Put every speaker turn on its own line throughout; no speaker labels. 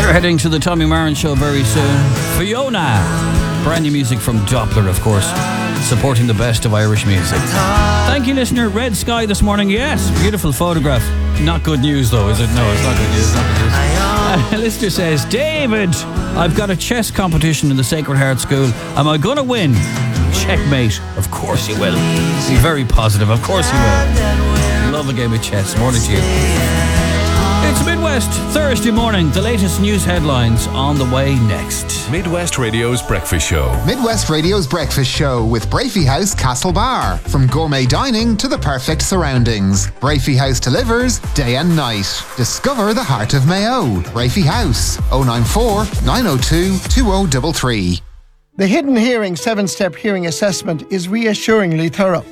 We're heading to the Tommy Marin Show very soon. Fiona, brand new music from Doppler, of course, supporting the best of Irish music. Thank you, listener. Red sky this morning. Yes, beautiful photograph. Not good news, though, is it? No, it's not good news. Not good news. Listener says, David, I've got a chess competition in the Sacred Heart School. Am I going to win? Checkmate. Of course you will. Be very positive. Of course you will. Love a game of chess. Morning to you. It's Midwest Thursday morning. The latest news headlines on the way next.
Midwest Radio's Breakfast Show.
Midwest Radio's Breakfast Show with Brafey House Castlebar. From gourmet dining to the perfect surroundings, Brafey House delivers day and night. Discover the heart of Mayo. Brafey House, 094 902 2033.
The Hidden Hearing 7-step hearing assessment is reassuringly thorough.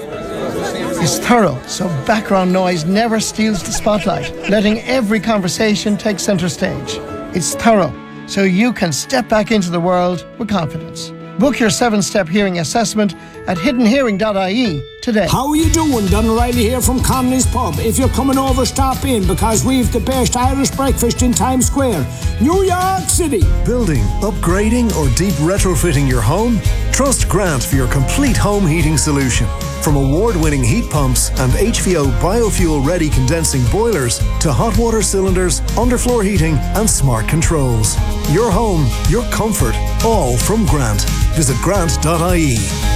It's thorough, so background noise never steals the spotlight, letting every conversation take centre stage. It's thorough, so you can step back into the world with confidence. Book your 7-step hearing assessment at hiddenhearing.ie today.
How are you doing? Don O'Reilly here from Connolly's Pub. If you're coming over, stop in, because we've the best Irish breakfast in Times Square, New York City.
Building, upgrading or deep retrofitting your home? Trust Grant for your complete home heating solution. From award-winning heat pumps and HVO biofuel-ready condensing boilers to hot water cylinders, underfloor heating and smart controls. Your home, your comfort, all from Grant. Visit grant.ie.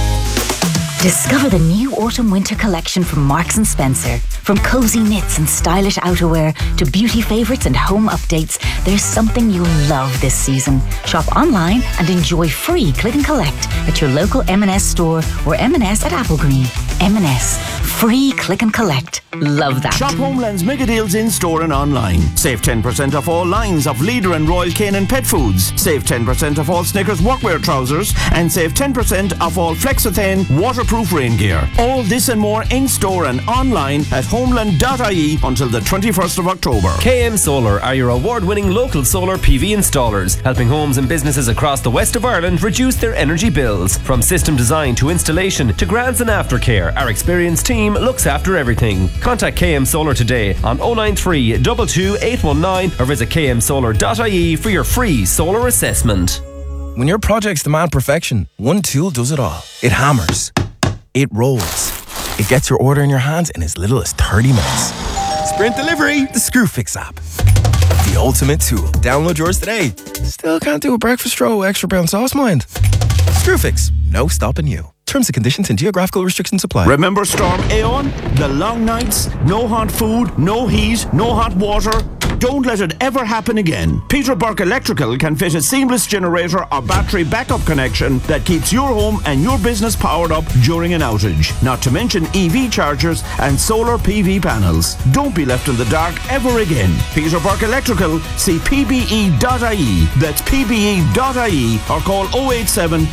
Discover the new autumn-winter collection from Marks & Spencer. From cozy knits and stylish outerwear to beauty favourites and home updates, there's something you'll love this season. Shop online and enjoy free click and collect at your local M&S store or M&S at Applegreen. M&S. Free click and collect. Love that.
Shop Homeland's mega deals in store and online. Save 10% off all lines of Leader and Royal Canin pet foods. Save 10% off all Snickers workwear trousers. And save 10% off all Flexothane waterproof rain gear. All this and more in store and online at homeland.ie until the 21st of October.
KM Solar are your award-winning local solar PV installers, helping homes and businesses across the west of Ireland reduce their energy bills. From system design to installation to grants and aftercare, our experienced team looks after everything. Contact KM Solar today on 093 22 819 or visit kmsolar.ie for your free solar assessment.
When your projects demand perfection, one tool does it all. It hammers. It rolls. It gets your order in your hands in as little as 30 minutes. Sprint Delivery, the Screwfix app. The ultimate tool. Download yours today. Still can't do a breakfast row, extra brown sauce, mind. Screwfix, no stopping you. Terms and conditions and geographical restrictions apply.
Remember Storm Aeon? The long nights, no hot food, no heat, no hot water. Don't let it ever happen again. Peter Burke Electrical can fit a seamless generator or battery backup connection that keeps your home and your business powered up during an outage. Not to mention EV chargers and solar PV panels. Don't be left in the dark ever again. Peter Burke Electrical, see pbe.ie. That's pbe.ie or call 087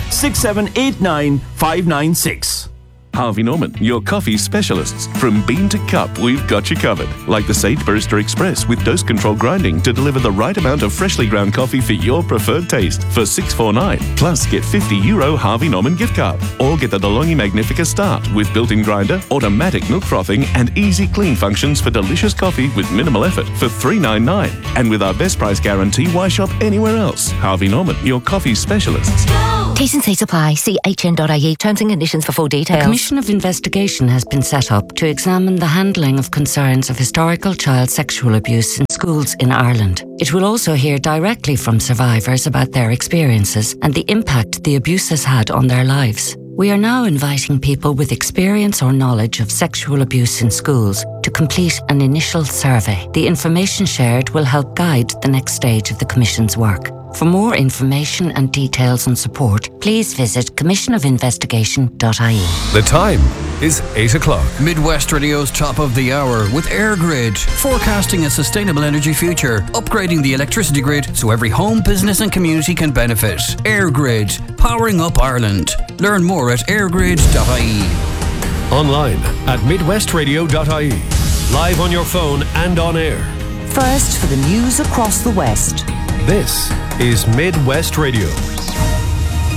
6789 596.
Harvey Norman, your coffee specialists. From bean to cup, we've got you covered. Like the Sage Barista Express with dose control grinding to deliver the right amount of freshly ground coffee for your preferred taste for $6.49. Plus, get €50 Harvey Norman gift card. Or get the DeLonghi Magnifica Start with built-in grinder, automatic milk frothing, and easy clean functions for delicious coffee with minimal effort for $3.99. And with our best price guarantee, why shop anywhere else? Harvey Norman, your coffee specialists.
T&C supply. See hn.ie. Terms and conditions for full details.
A commission of investigation has been set up to examine the handling of concerns of historical child sexual abuse in schools in Ireland. It will also hear directly from survivors about their experiences and the impact the abuse has had on their lives. We are now inviting people with experience or knowledge of sexual abuse in schools to complete an initial survey. The information shared will help guide the next stage of the Commission's work. For more information and details and support, please visit commissionofinvestigation.ie.
The time is 8 o'clock.
Midwest Radio's top of the hour with AirGrid, forecasting a sustainable energy future, upgrading the electricity grid so every home, business and community can benefit. AirGrid, powering up Ireland. Learn more at airgrid.ie.
Online at midwestradio.ie. Live on your phone and on air.
First for the news across the West.
This is Midwest Radio.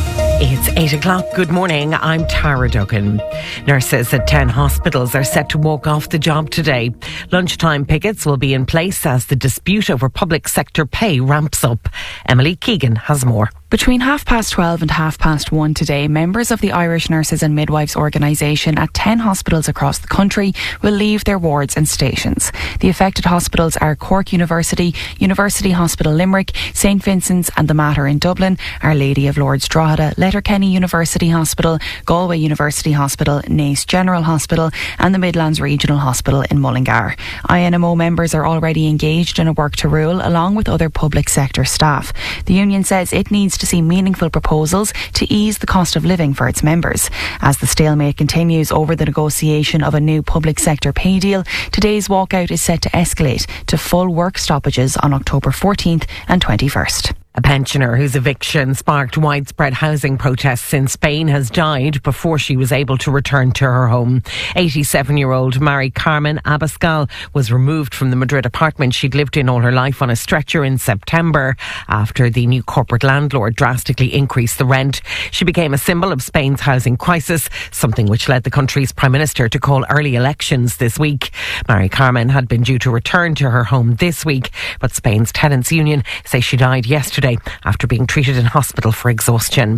It's 8 o'clock. Good morning. I'm Tara Duggan. Nurses at 10 hospitals are set to walk off the job today. Lunchtime pickets will be in place as the dispute over public sector pay ramps up. Emily Keegan has more.
Between 12:30 and 1:30 today, members of the Irish Nurses and Midwives organisation at 10 hospitals across the country will leave their wards and stations. The affected hospitals are Cork University, University Hospital Limerick, St Vincent's and the Mater in Dublin, Our Lady of Lourdes Drogheda, Letterkenny University Hospital, Galway University Hospital, Naas General Hospital and the Midlands Regional Hospital in Mullingar. INMO members are already engaged in a work to rule along with other public sector staff. The union says it needs to see meaningful proposals to ease the cost of living for its members. As the stalemate continues over the negotiation of a new public sector pay deal, today's walkout is set to escalate to full work stoppages on October 14th and 21st.
A pensioner whose eviction sparked widespread housing protests in Spain has died before she was able to return to her home. 87-year-old Mari Carmen Abascal was removed from the Madrid apartment she'd lived in all her life on a stretcher in September after the new corporate landlord drastically increased the rent. She became a symbol of Spain's housing crisis, something which led the country's Prime Minister to call early elections this week. Mari Carmen had been due to return to her home this week, but Spain's tenants' union say she died yesterday after being treated in hospital for exhaustion.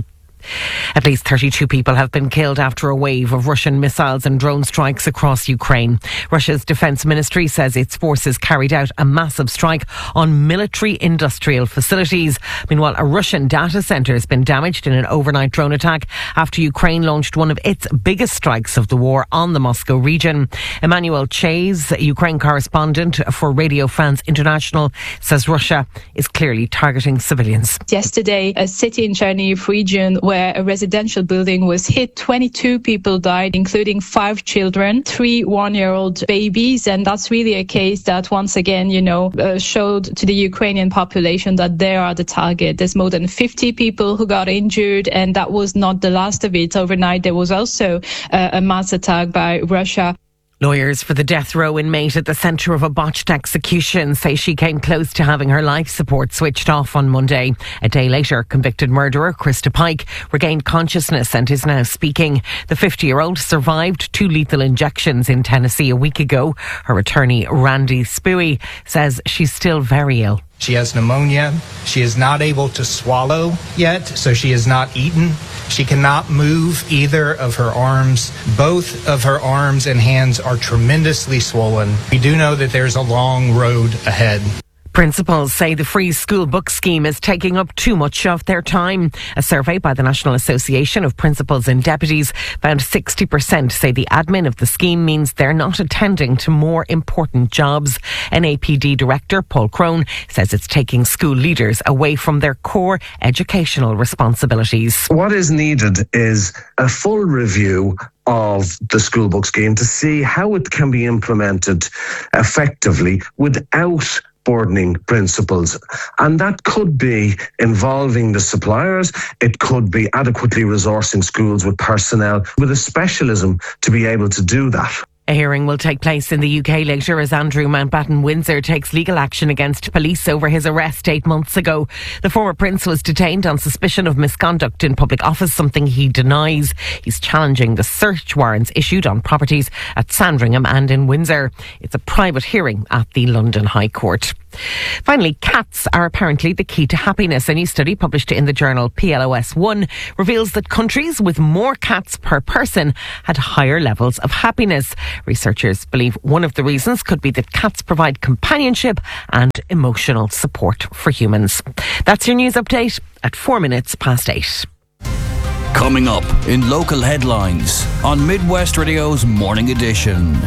At least 32 people have been killed after a wave of Russian missiles and drone strikes across Ukraine. Russia's defence ministry says its forces carried out a massive strike on military industrial facilities. Meanwhile, a Russian data centre has been damaged in an overnight drone attack after Ukraine launched one of its biggest strikes of the war on the Moscow region. Emmanuel Chase, Ukraine correspondent for Radio France International, says Russia is clearly targeting civilians.
Yesterday, a city in Chernihiv region where a residential building was hit. 22 people died, including 5 children, 3 one-year-old babies. And that's really a case that once again, showed to the Ukrainian population that they are the target. There's more than 50 people who got injured, and that was not the last of it. Overnight, there was also a mass attack by Russia.
Lawyers for the death row inmate at the centre of a botched execution say she came close to having her life support switched off on Monday. A day later, convicted murderer Krista Pike regained consciousness and is now speaking. The 50-year-old survived 2 lethal injections in Tennessee a week ago. Her attorney, Randy Spooey, says she's still very ill.
She has pneumonia. She is not able to swallow yet, so she has not eaten. She cannot move either of her arms. Both of her arms and hands are tremendously swollen. We do know that there's a long road ahead.
Principals say the free school book scheme is taking up too much of their time. A survey by the National Association of Principals and Deputies found 60% say the admin of the scheme means they're not attending to more important jobs. NAPD Director Paul Crone says it's taking school leaders away from their core educational responsibilities.
What is needed is a full review of the school book scheme to see how it can be implemented effectively without burdening principals. And that could be involving the suppliers. It could be adequately resourcing schools with personnel with a specialism to be able to do that.
A hearing will take place in the UK later as Andrew Mountbatten Windsor takes legal action against police over his arrest 8 months ago. The former prince was detained on suspicion of misconduct in public office, something he denies. He's challenging the search warrants issued on properties at Sandringham and in Windsor. It's a private hearing at the London High Court. Finally, cats are apparently the key to happiness. A new study published in the journal PLOS One reveals that countries with more cats per person had higher levels of happiness. Researchers believe one of the reasons could be that cats provide companionship and emotional support for humans. That's your news update at 4 minutes past 8.
Coming up in local headlines on Midwest Radio's Morning Edition.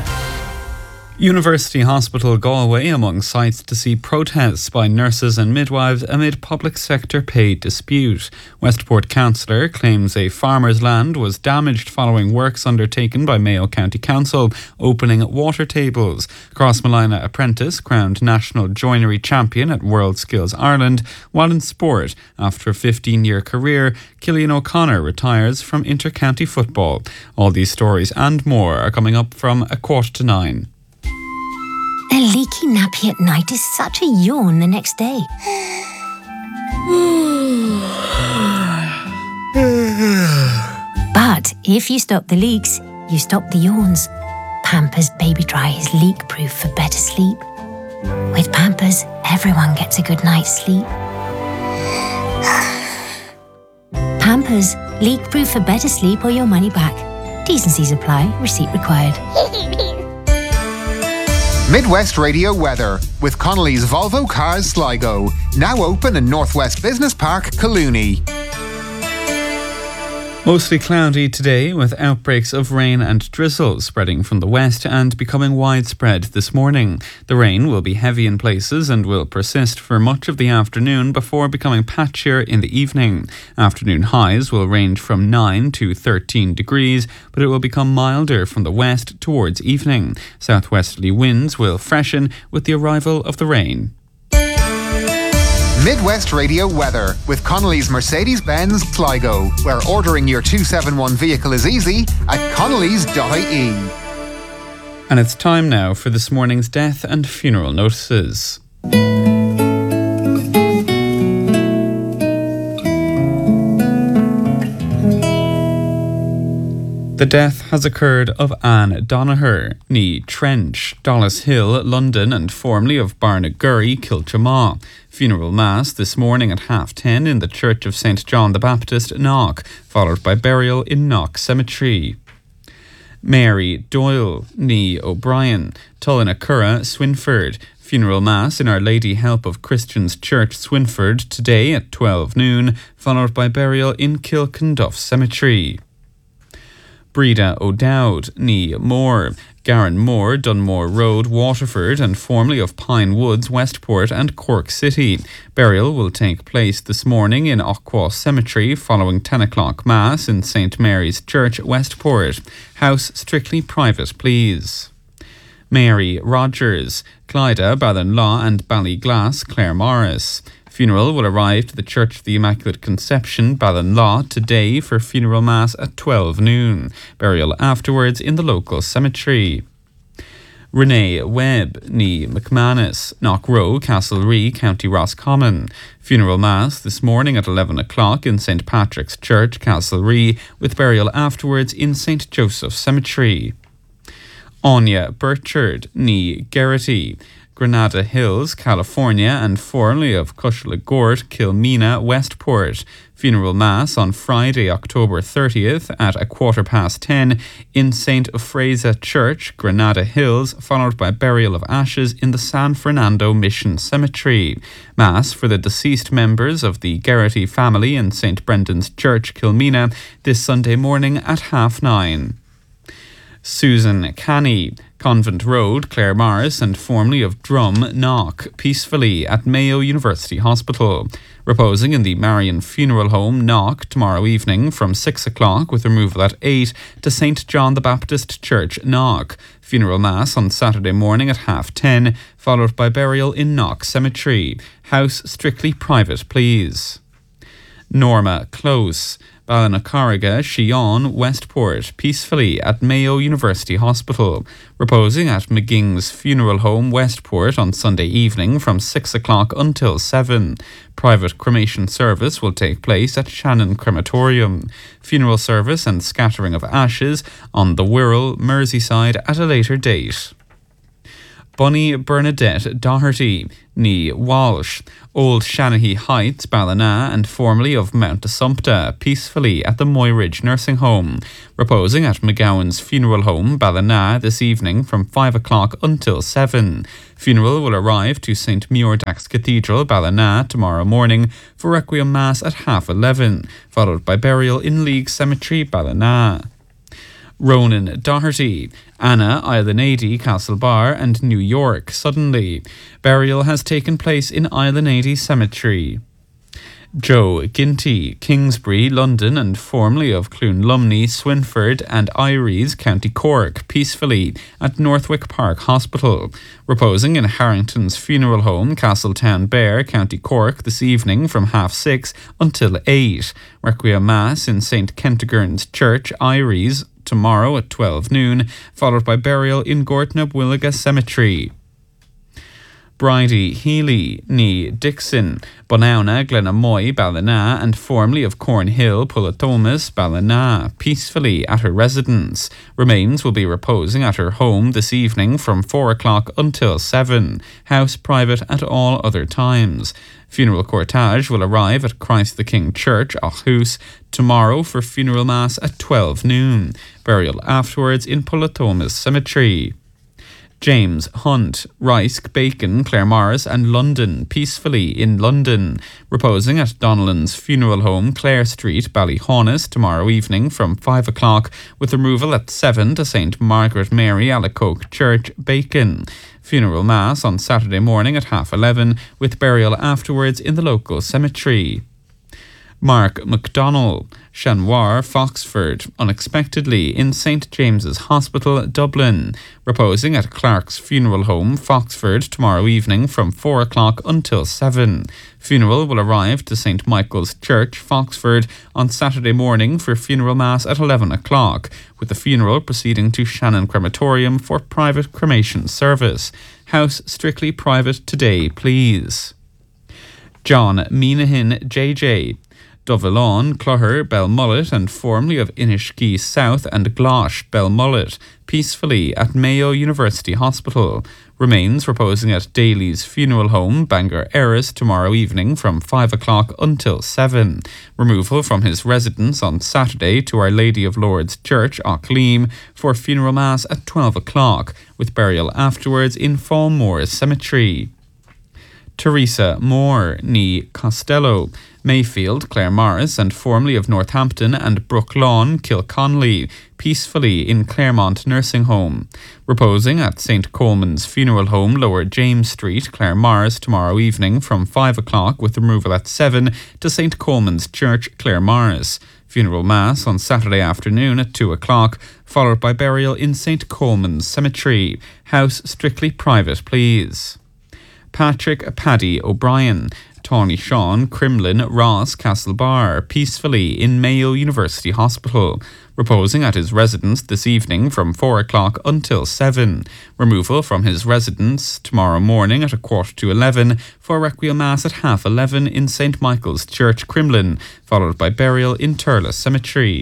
University Hospital Galway among sites to see protests by nurses and midwives amid public sector pay dispute. Westport councillor claims a farmer's land was damaged following works undertaken by Mayo County Council opening water tables. Crossmolina apprentice crowned national joinery champion at World Skills Ireland, while in sport, after a 15-year career, Cillian O'Connor retires from inter-county football. All these stories and more are coming up from 9:15.
A leaky nappy at night is such a yawn the next day. If you stop the leaks, you stop the yawns. Pampers Baby Dry is leak-proof for better sleep. With Pampers, everyone gets a good night's sleep. Pampers, leak-proof for better sleep or your money back. T&Cs apply. Receipt required.
Midwest Radio weather with Connolly's Volvo Cars Sligo. Now open in Northwest Business Park, Collooney.
Mostly cloudy today with outbreaks of rain and drizzle spreading from the west and becoming widespread this morning. The rain will be heavy in places and will persist for much of the afternoon before becoming patchier in the evening. Afternoon highs will range from 9 to 13 degrees, but it will become milder from the west towards evening. Southwesterly winds will freshen with the arrival of the rain.
Midwest Radio weather with Connolly's Mercedes-Benz Sligo, where ordering your 271 vehicle is easy at connolly's.ie.
And it's time now for this morning's death and funeral notices. The death has occurred of Anne Donaher, née Trench, Dollis Hill, London, and formerly of Barnagurry, Kilchamaw. Funeral Mass this morning at 10:30 in the Church of St. John the Baptist, Knock, followed by burial in Knock Cemetery. Mary Doyle, née O'Brien, Tullinacurra, Swinford. Funeral Mass in Our Lady Help of Christians Church, Swinford, today at 12 noon, followed by burial in Kilkenduff Cemetery. Breda O'Dowd, née Moore, Garan Moore, Dunmore Road, Waterford, and formerly of Pine Woods, Westport and Cork City. Burial will take place this morning in Ockwall Cemetery following 10 o'clock Mass in St. Mary's Church, Westport. House strictly private, please. Mary Rogers, Clyda, Ballinlaw and Ballyglass, Clare Morris. Funeral will arrive to the Church of the Immaculate Conception, Ballinlaw, today for funeral mass at 12 noon. Burial afterwards in the local cemetery. Renee Webb, née McManus, Knockrow, Castlerea, County Roscommon. Funeral mass this morning at 11 o'clock in St. Patrick's Church, Castlerea, with burial afterwards in St. Joseph Cemetery. Anya Burchard, née Geraghty, Granada Hills, California, and formerly of Cushlagort, Kilmena, Westport. Funeral Mass on Friday, October 30th at 10:15 in St. Ephrasa Church, Granada Hills, followed by burial of ashes in the San Fernando Mission Cemetery. Mass for the deceased members of the Geraghty family in St. Brendan's Church, Kilmena, this Sunday morning at 9:30. Susan Canny, Convent Road, Clare Morris, and formerly of Drum, Knock, peacefully at Mayo University Hospital. Reposing in the Marion Funeral Home, Knock, tomorrow evening from 6 o'clock with removal at 8 to St. John the Baptist Church, Knock. Funeral Mass on Saturday morning at 10:30, followed by burial in Knock Cemetery. House strictly private, please. Norma Close, Ballinacurra, Shion, Westport, peacefully at Mayo University Hospital. Reposing at McGing's Funeral Home, Westport on Sunday evening from 6 o'clock until 7. Private cremation service will take place at Shannon Crematorium. Funeral service and scattering of ashes on the Wirral, Merseyside at a later date. Bunny Bernadette Doherty, née Walsh, Old Shanahy Heights, Ballina, and formerly of Mount Assumpta, peacefully at the Moyridge Nursing Home. Reposing at McGowan's Funeral Home, Ballina, this evening from 5 o'clock until 7. Funeral will arrive to St. Muirdax Cathedral, Ballina, tomorrow morning for Requiem Mass at 11:30, followed by burial in League Cemetery, Ballina. Ronan Doherty, Anna Islanady, Castlebar, and New York, suddenly. Burial has taken place in Islanady Cemetery. Joe Ginty, Kingsbury, London, and formerly of Clunlumney, Swinford, and Iries, County Cork, peacefully at Northwick Park Hospital. Reposing in Harrington's Funeral Home, Castletown Bear, County Cork, this evening from 6:30 until 8. Requiem Mass in St. Kentigern's Church, Iries, tomorrow at 12 noon, followed by burial in Gortnab Williga Cemetery. Bridie, Healy, ní Dixon, Bonauna, Glenamoy, Ballina, and formerly of Cornhill, Pullatomas, Ballina, peacefully at her residence. Remains will be reposing at her home this evening from 4 o'clock until 7. House private at all other times. Funeral cortege will arrive at Christ the King Church, Aarhus, tomorrow for funeral mass at 12 noon. Burial afterwards in Pullatomas Cemetery. James, Hunt, Rice, Bacon, Claremorris and London, peacefully in London, reposing at Donnellan's funeral home, Clare Street, Ballyhaunis, tomorrow evening from 5 o'clock, with removal at 7 to St Margaret Mary, Alacoque Church, Bacon. Funeral mass on Saturday morning at 11:30, with burial afterwards in the local cemetery. Mark MacDonald, Chanoir, Foxford, unexpectedly in St James's Hospital, Dublin, reposing at Clark's Funeral Home, Foxford, tomorrow evening from 4 o'clock until 7. Funeral will arrive to St Michael's Church, Foxford, on Saturday morning for funeral mass at 11 o'clock, with the funeral proceeding to Shannon Crematorium for private cremation service. House strictly private today, please. John Minahin, JJ, Dovellon, Clogher, Belmullet, and formerly of Inishkey South and Glosh, Belmullet, peacefully at Mayo University Hospital. Remains reposing at Daly's Funeral Home, Bangor Erris, tomorrow evening from 5 o'clock until 7. Removal from his residence on Saturday to Our Lady of Lourdes Church, Auckleam, for funeral mass at 12 o'clock, with burial afterwards in Fallmore Cemetery. Teresa Moore, ní Costello, Mayfield, Claremorris, and formerly of Northampton and Brooklawn, Kilconnelly, peacefully in Claremont Nursing Home. Reposing at St Coleman's Funeral Home, Lower James Street, Claremorris, tomorrow evening from 5 o'clock, with removal at 7 to St Coleman's Church, Claremorris. Funeral mass on Saturday afternoon at 2 o'clock, followed by burial in St Coleman's Cemetery. House strictly private, please. Patrick Paddy O'Brien, Tawny Sean, Crimlin, Ross, Castlebar, peacefully in Mayo University Hospital. Reposing at his residence this evening from 4 o'clock until 7. Removal from his residence tomorrow morning at 11:15 for Requiem Mass at 11:30 in St Michael's Church, Crimlin, followed by burial in Turles Cemetery.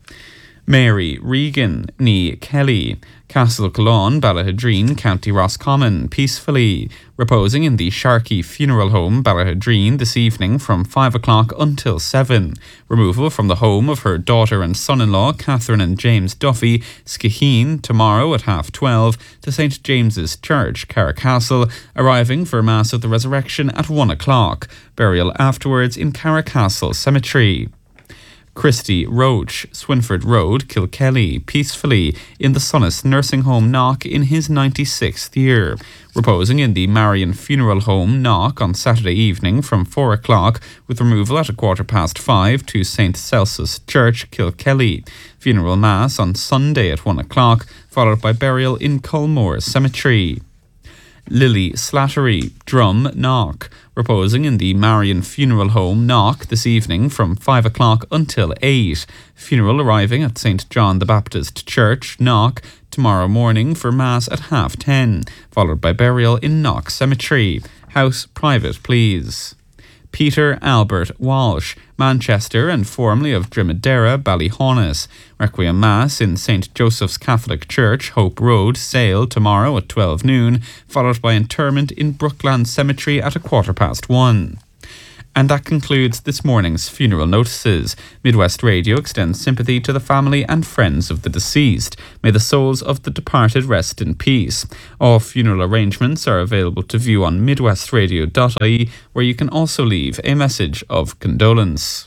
Mary Regan, ní Kelly, Castle Cologne, Ballahadreen, County Roscommon, peacefully, reposing in the Sharkey Funeral Home, Ballahadreen, this evening from 5 o'clock until 7. Removal from the home of her daughter and son-in-law, Catherine and James Duffy, Skeheen, tomorrow at 12:30 to St James's Church, Carracastle, arriving for Mass of the Resurrection at 1 o'clock. Burial afterwards in Carracastle Cemetery. Christy Roach, Swinford Road, Kilkelly, peacefully in the Sunnis Nursing Home, Knock, in his 96th year. Reposing in the Marion Funeral Home, Knock, on Saturday evening from 4 o'clock, with removal at 5:15 to St Celsus Church, Kilkelly. Funeral Mass on Sunday at 1 o'clock, followed by burial in Culmore Cemetery. Lily Slattery, Drum, Knock, reposing in the Marion Funeral Home, Knock, this evening from 5 o'clock until 8. Funeral arriving at St John the Baptist Church, Knock, tomorrow morning for Mass at 10:30, followed by burial in Knock Cemetery. House private, please. Peter Albert Walsh, Manchester and formerly of Drimadera, Ballyhaunis. Requiem Mass in St Joseph's Catholic Church, Hope Road, Sale, tomorrow at 12 noon, followed by interment in Brookland Cemetery at 1:15. And that concludes this morning's funeral notices. Midwest Radio extends sympathy to the family and friends of the deceased. May the souls of the departed rest in peace. All funeral arrangements are available to view on midwestradio.ie, where you can also leave a message of condolence.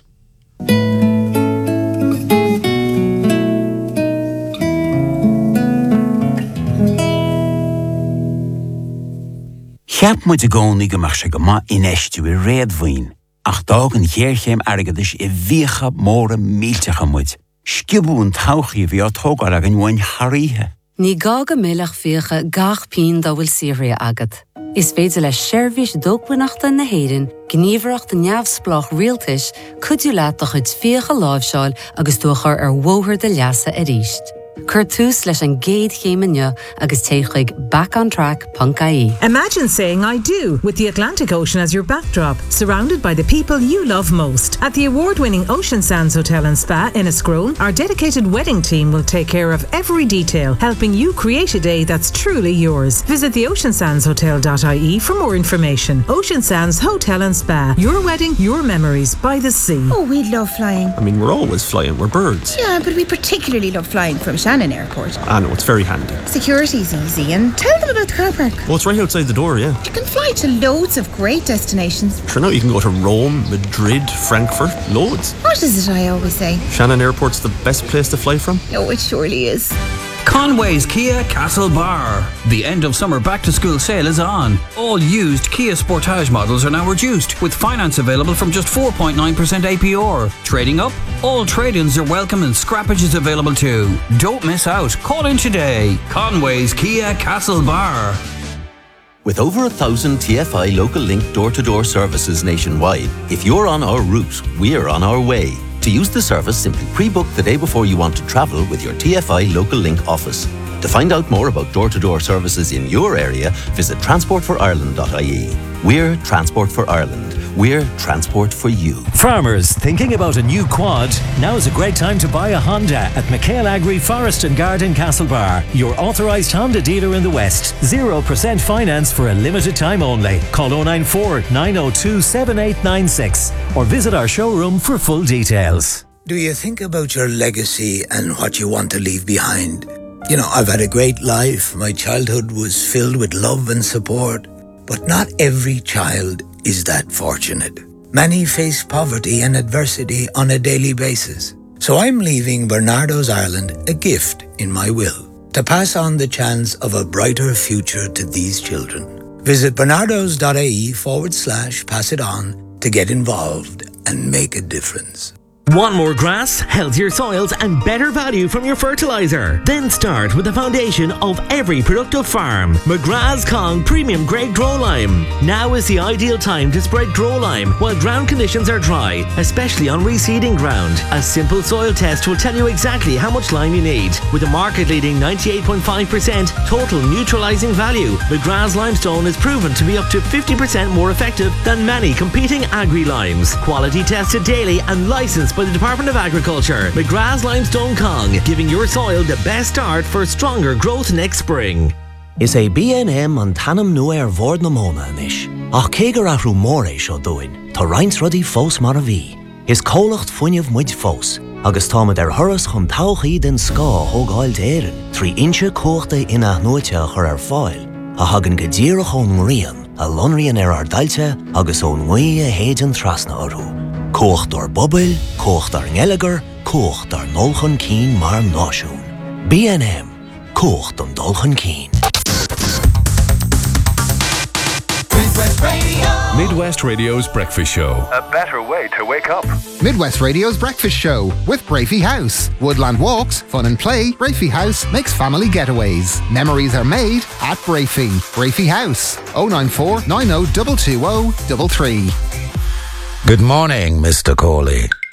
Cheap moet de goni gemach se gema in estu I redwin. Ach dagen heerchem ergedish I vicha more miltige moet. Skibun tauchie via togar agen wan harihe.
Ní gaga milach ficha gach pin da wil Syria agat. Is féidir le sérvis dogbuachta na héirin, gníomhreacht a neamhsplach rialtais, cuid leat a chud ficha lábhseáil agus dúchar wóthar de leasa a ríist. Cur tús leis an géad chéimeanne agus téchuig backontrack.ie.
Imagine saying I do with the Atlantic Ocean as your backdrop, surrounded by the people you love most. At the award-winning Ocean Sands Hotel and Spa in Escrone, our dedicated wedding team will take care of every detail, helping you create a day that's truly yours. Visit theoceansandshotel.ie for more information. Ocean Sands Hotel and Spa. Your wedding, your memories by the sea.
Oh, we love flying.
I mean, we're always flying. We're birds.
Yeah, but we particularly love flying from Shannon Airport.
I know, it's very handy.
Security's easy, and tell them about the car park.
Well, it's right outside the door, yeah.
You can fly to loads of great destinations.
Sure, now you can go to Rome, Madrid, Frankfurt, loads.
What is it I always say?
Shannon Airport's the best place to fly from.
Oh, it surely is.
Conway's Kia Castlebar. The end of summer back to school sale is on. All used Kia Sportage models are now reduced, with finance available from just 4.9% APR. Trading up? All trade-ins are welcome and scrappage is available too. Don't miss out. Call in today. Conway's Kia Castlebar.
With over 1,000 TFI Local Link door-to-door services nationwide, if you're on our route, we're on our way. To use the service, simply pre-book the day before you want to travel with your TFI Local Link office. To find out more about door-to-door services in your area, visit transportforireland.ie. We're Transport for Ireland. We're transport for you.
Farmers thinking about a new quad? Now's a great time to buy a Honda at McHale Agri Forest and Garden Castlebar, your authorised Honda dealer in the West. 0% finance for a limited time only. Call 094 902 7896 or visit our showroom for full details.
Do you think about your legacy and what you want to leave behind? You know, I've had a great life. My childhood was filled with love and support. But not every child is that fortunate. Many face poverty and adversity on a daily basis. So I'm leaving Bernardo's Ireland a gift in my will to pass on the chance of a brighter future to these children. Visit bernardos.ie/pass it on to get involved and make a difference.
Want more grass, healthier soils and better value from your fertiliser? Then start with the foundation of every productive farm. McGrath's Kong Premium Grade Grow Lime. Now is the ideal time to spread Grow Lime while ground conditions are dry, especially on reseeding ground. A simple soil test will tell you exactly how much lime you need. With a market-leading 98.5% total neutralising value, McGrath's Limestone is proven to be up to 50% more effective than many competing agri-limes. Quality tested daily and licensed by the Department of Agriculture. McGrath's Limestone Kong, giving your soil the best start for stronger growth next spring.
Is a B&M an tanam nua vord na mona anish. Ach kegar a rumore seo doin, ta reins ruddy fós mar a bhí. Is cólacht fuinneamh muid fós, agus támad thuras chun tauchaí den ská hógáilt éireann, 3 inche cóchta ina nuaite chur fáil, a hagan go díreach ón rian, a lonrian ar dailte agus ón ngui a héidean trasna orú. Cócht ar bobbel, cócht ar ngelegar, cócht ar nolchan cín mar náisiún. B&M, cócht an dulchan cín.
Midwest Radio's Breakfast Show.
A better way to wake up.
Midwest Radio's Breakfast Show with Brafey House. Woodland walks, fun and play. Brafey House makes family getaways. Memories are made at Brafey. Brafey House. 094 90 220 33.
Good morning, Mr. Corley.